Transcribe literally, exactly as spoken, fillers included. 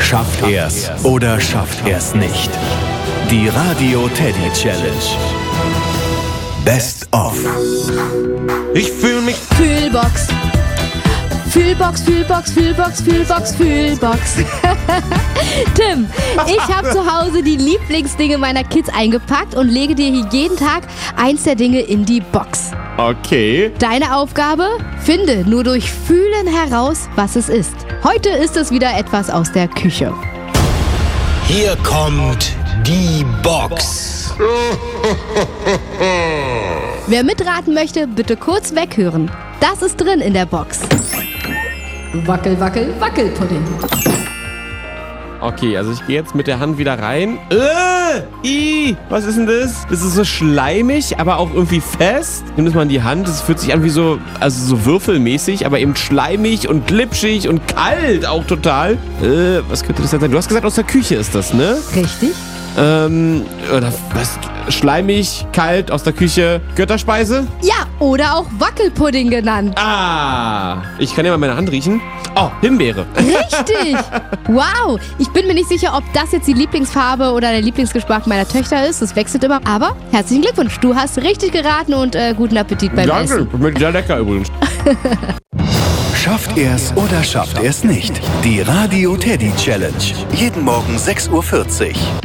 Schafft er's oder schafft er's nicht? Die Radio Teddy Challenge. Best of. Ich fühle mich. Fühlbox. Fühlbox, Fühlbox, Fühlbox, Fühlbox, Fühlbox. Tim, ich habe zu Hause die Lieblingsdinge meiner Kids eingepackt und lege dir hier jeden Tag eins der Dinge in die Box. Okay. Deine Aufgabe? Finde nur durch Fühlen heraus, was es ist. Heute ist es wieder etwas aus der Küche. Hier kommt die Box. Wer mitraten möchte, bitte kurz weghören. Das ist drin in der Box. Wackel, wackel, Wackelpudding. Okay, also ich gehe jetzt mit der Hand wieder rein. Äh, i, was ist denn das? Das ist so schleimig, aber auch irgendwie fest. Nimm das mal in die Hand. Das fühlt sich an wie so, also so würfelmäßig, aber eben schleimig und glitschig und kalt auch total. Äh, was könnte das denn sein? Du hast gesagt, aus der Küche ist das, ne? Richtig. Ähm, oder was? Schleimig, kalt, aus der Küche. Götterspeise? Ja, oder auch Wackelpudding genannt. Ah, ich kann ja mal meine Hand riechen. Oh, Himbeere. Richtig. Wow. Ich bin mir nicht sicher, ob das jetzt die Lieblingsfarbe oder der Lieblingsgeschmack meiner Töchter ist. Das wechselt immer. Aber herzlichen Glückwunsch. Du hast richtig geraten und äh, guten Appetit beim Danke. Essen. Schmeckt sehr lecker übrigens. Schafft er's oder schafft er's nicht? Die Radio Teddy Challenge. Jeden Morgen sechs Uhr vierzig.